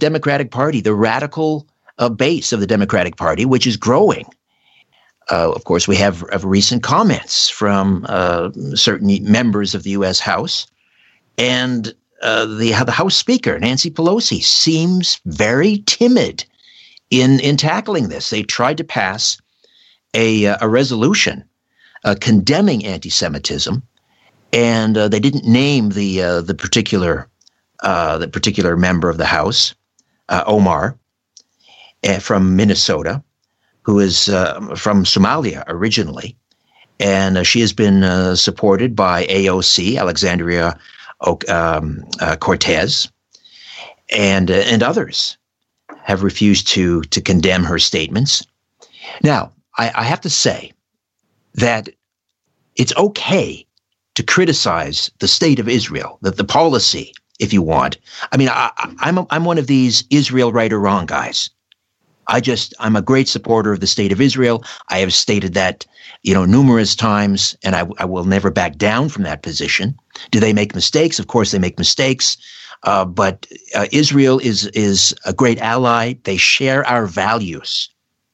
Democratic Party, the radical base of the Democratic Party, which is growing. Of course, we have recent comments from certain members of the U.S. House, and the House Speaker, Nancy Pelosi, seems very timid in tackling this. They tried to pass a resolution condemning anti-Semitism, and they didn't name the particular member of the House, Omar, from Minnesota, who is from Somalia originally, and she has been supported by AOC, Alexandria Cortez, and others have refused to condemn her statements. Now, I have to say that it's okay to criticize the state of Israel, the policy, if you want. I mean, I'm one of these Israel right or wrong guys. I'm a great supporter of the state of Israel. I have stated that, numerous times, and I will never back down from that position. Do they make mistakes? Of course they make mistakes. But Israel is a great ally. They share our values.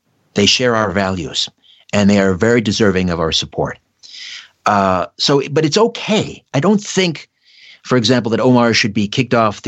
And they are very deserving of our support. But it's okay. I don't think, for example, that Omar should be kicked off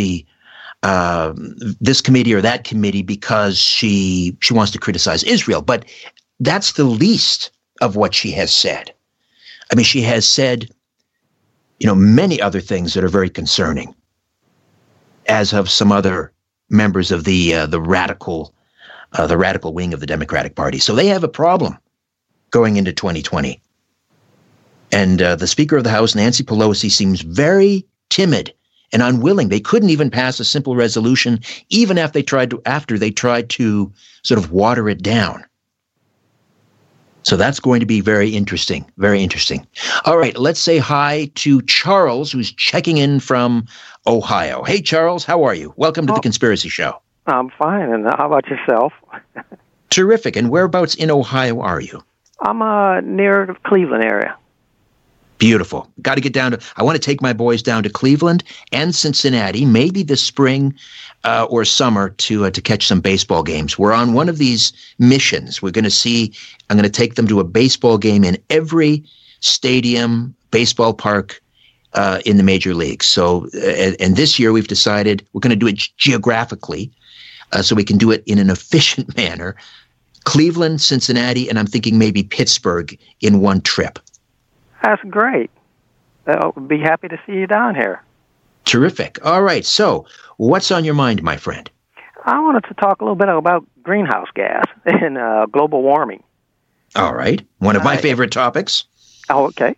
this committee or that committee because she wants to criticize Israel. But that's the least of what she has said. I mean, she has said, many other things that are very concerning, as have some other members of the radical wing of the Democratic Party. So they have a problem going into 2020. And the Speaker of the House, Nancy Pelosi, seems very timid and unwilling. They couldn't even pass a simple resolution, even after they tried to sort of water it down. So that's going to be very interesting, very interesting. All right, let's say hi to Charles, who's checking in from Ohio. Hey, Charles, how are you? Welcome to The Conspiracy Show. I'm fine, and how about yourself? Terrific. And whereabouts in Ohio are you? I'm near the Cleveland area. Beautiful. Got to get down to, I want to take my boys down to Cleveland and Cincinnati, maybe this spring or summer to catch some baseball games. We're on one of these missions. I'm going to take them to a baseball game in every stadium, baseball park in the major leagues. So, and this year we've decided we're going to do it geographically so we can do it in an efficient manner. Cleveland, Cincinnati, and I'm thinking maybe Pittsburgh in one trip. That's great. I'll be happy to see you down here. Terrific. All right. So what's on your mind, my friend? I wanted to talk a little bit about greenhouse gas and global warming. All right. One of my favorite topics. Oh, okay.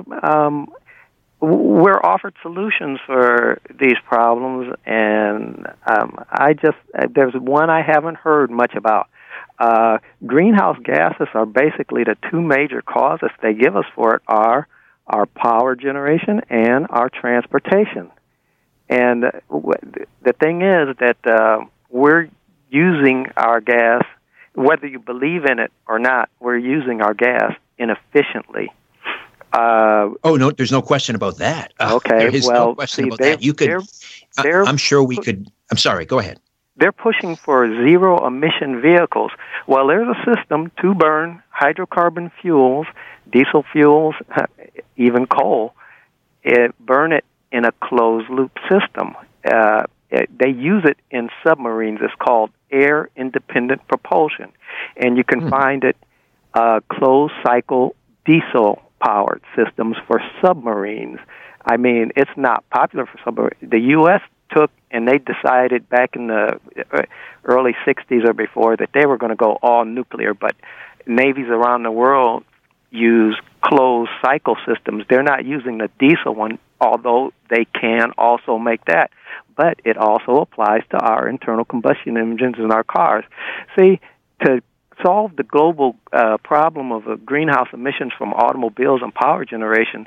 We're offered solutions for these problems, and there's one I haven't heard much about. Greenhouse gases are basically the two major causes they give us for it are our power generation and our transportation. And the thing is that we're using our gas, whether you believe in it or not, we're using our gas inefficiently. No, there's no question about that. Okay, there is no question about that. You could, I'm sure we could. I'm sorry. Go ahead. They're pushing for zero-emission vehicles. Well, there's a system to burn hydrocarbon fuels, diesel fuels, even coal. Burn it in a closed-loop system. They use it in submarines. It's called air-independent propulsion. And you can find it closed-cycle diesel-powered systems for submarines. I mean, it's not popular for submarines. The U.S. took and they decided back in the early 60s or before that they were going to go all nuclear, but navies around the world use closed cycle systems. They're not using the diesel one, although they can also make that. But it also applies to our internal combustion engines in our cars. See, to solve the global problem of greenhouse emissions from automobiles and power generation,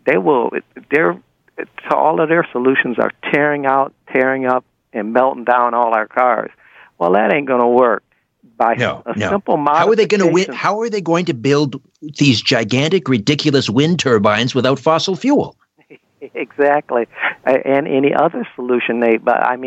to all of their solutions are tearing up, and melting down all our cars. Well, that ain't going to work. By simple modification. How are they going to win? How are they going to build these gigantic, ridiculous wind turbines without fossil fuel? Exactly. And any other solution,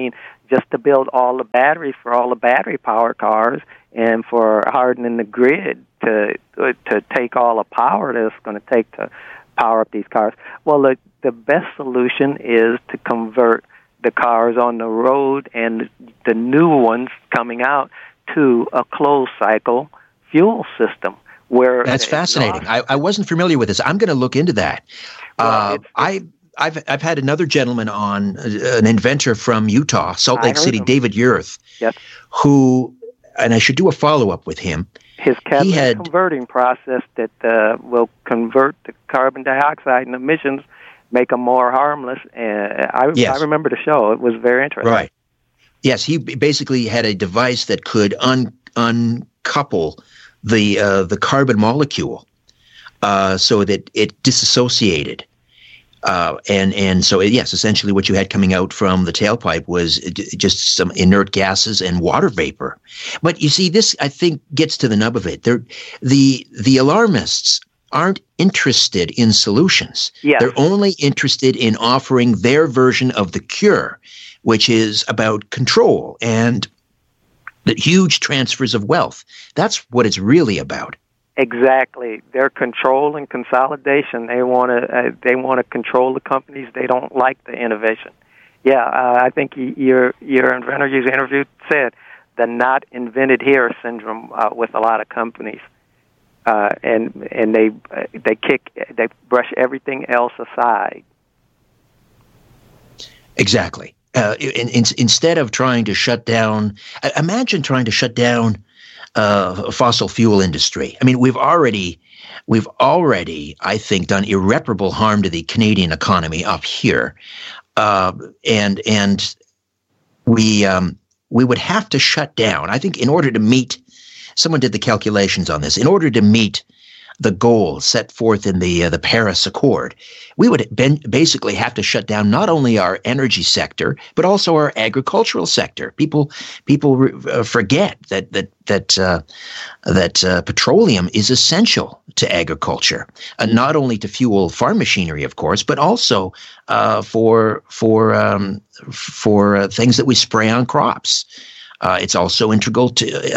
just to build all the batteries for all the battery-powered cars and for hardening the grid to take all the power that it's going to take to power up these cars. Well, the best solution is to convert the cars on the road and the new ones coming out to a closed-cycle fuel system. That's fascinating. I wasn't familiar with this. I'm going to look into that. Well, I've had another gentleman on, an inventor from Utah, Salt Lake City, David Yurth, yes, who, and I should do a follow-up with him. His catalytic converting process that will convert the carbon dioxide and emissions, make them more harmless. I remember the show. It was very interesting. Right. Yes, he basically had a device that could uncouple the carbon molecule so that it disassociated. And so, yes, essentially what you had coming out from the tailpipe was just some inert gases and water vapor. But you see, this, I think, gets to the nub of it. The alarmists aren't interested in solutions. Yes. They're only interested in offering their version of the cure, which is about control and the huge transfers of wealth. That's what it's really about. Exactly. Their control and consolidation. They want to control the companies. They don't like the innovation. Yeah, I think your inventor you interviewed said the not invented here syndrome with a lot of companies, and they brush everything else aside. Exactly. Instead of trying to shut down, imagine trying to shut down fossil fuel industry. I mean, we've already, I think, done irreparable harm to the Canadian economy up here, and we would have to shut down. I think in order to meet, someone did the calculations on this. In order to meet the goals set forth in the Paris Accord, we would basically have to shut down not only our energy sector but also our agricultural sector. People forget that petroleum is essential to agriculture, not only to fuel farm machinery, of course, but also for things that we spray on crops. It's also integral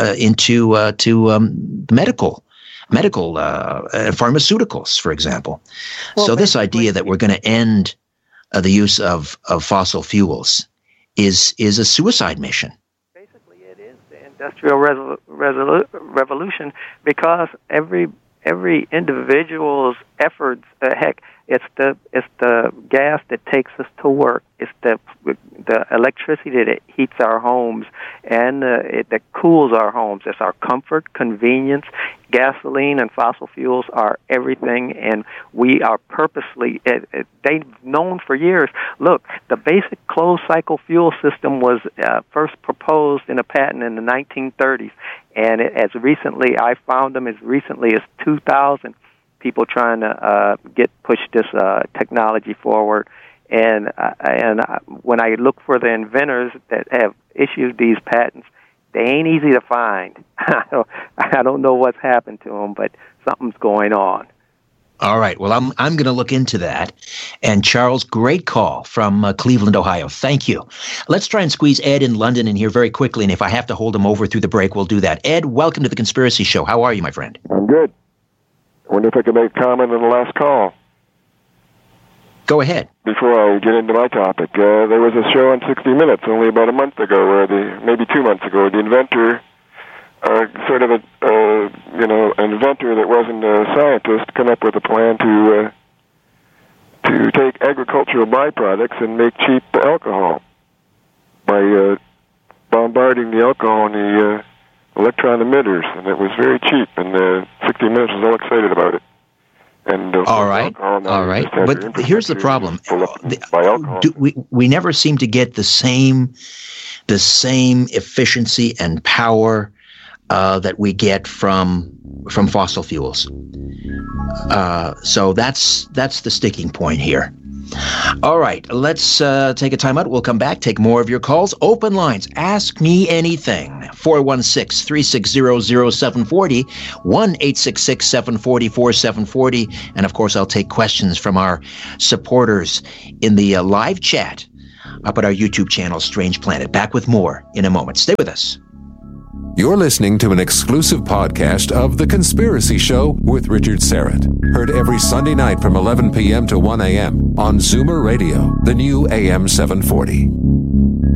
to medical pharmaceuticals, for example. Well, so this idea that we're going to end the use of fossil fuels is a suicide mission. Basically, it is the Industrial Revolution, because every individual's efforts, it's the gas that takes us to work. It's the electricity that heats our homes and that cools our homes. It's our comfort, convenience. Gasoline and fossil fuels are everything, and we are purposely, they've known for years. Look, the basic closed-cycle fuel system was first proposed in a patent in the 1930s, and I found them as recently as 2000, people trying to push this technology forward. And when I look for the inventors that have issued these patents, they ain't easy to find. I don't know what's happened to them, but something's going on. All right. Well, I'm going to look into that. And Charles, great call from Cleveland, Ohio. Thank you. Let's try and squeeze Ed in London in here very quickly. And if I have to hold him over through the break, we'll do that. Ed, welcome to The Conspiracy Show. How are you, my friend? I'm good. I wonder if I could make a comment on the last call. Go ahead. Before I get into my topic, there was a show on 60 Minutes only about a month ago, maybe 2 months ago, the inventor, sort of an inventor that wasn't a scientist, come up with a plan to take agricultural byproducts and make cheap alcohol by bombarding the alcohol in the electron emitters, and it was very cheap, and 60 Minutes was all excited about it. And, all right. But here's the problem: we never seem to get the same efficiency and power that we get from fossil fuels. So that's the sticking point here. All right, let's take a time out. We'll come back, take more of your calls. Open lines, ask me anything. 416-360-0740, 1-866-740-4740. And, of course, I'll take questions from our supporters in the live chat up at our YouTube channel, Strange Planet. Back with more in a moment. Stay with us. You're listening to an exclusive podcast of The Conspiracy Show with Richard Syrett. Heard every Sunday night from 11 p.m. to 1 a.m. on Zoomer Radio, the new AM 740.